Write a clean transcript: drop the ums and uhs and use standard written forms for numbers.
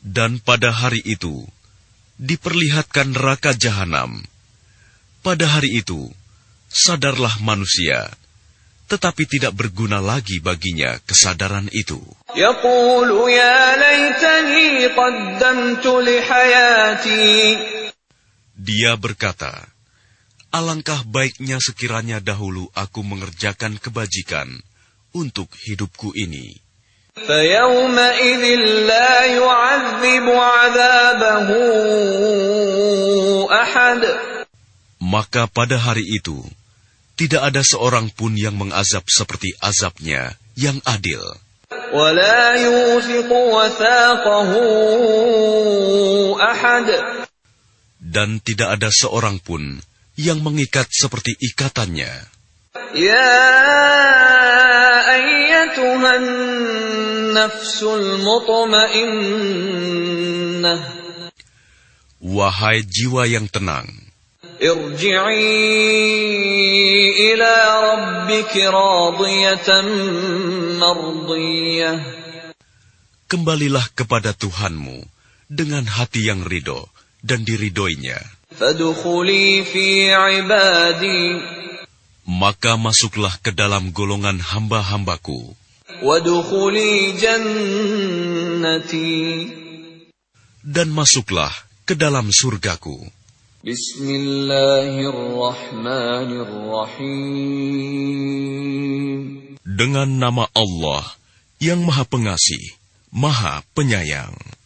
Dan pada hari itu, diperlihatkan neraka jahanam. Pada hari itu, sadarlah manusia, tetapi tidak berguna lagi baginya kesadaran itu. Yaqulu ya laitani qaddamtu li hayati. Dia berkata, alangkah baiknya sekiranya dahulu aku mengerjakan kebajikan untuk hidupku ini. فَيَوْمَئِذٍ لَا يُعَذِّبُ عَذَابَهُ أَحَدٌ. Maka pada hari itu, tidak ada seorang pun yang mengazab seperti azabnya yang adil. وَلَا يُوثِقُ وَثَاقَهُ أَحَدٌ. Dan tidak ada seorang pun yang mengikat seperti ikatannya. يَا أَيَّتُهَا النَّفْسُ الْمُطْمَئِنَّةُ. Wahai jiwa yang tenang, ارجعي إلى ربك راضية مرضية. kembalilah kepada Tuhanmu dengan hati yang ridho dan diridhoinya. فادخلي في عبادي. Maka masuklah ke dalam golongan hamba-hambaku. وادخلي جنتي. Dan masuklah ke dalam surgaku. Bismillahirrahmanirrahim. Dengan nama Allah yang Maha Pengasih, Maha Penyayang.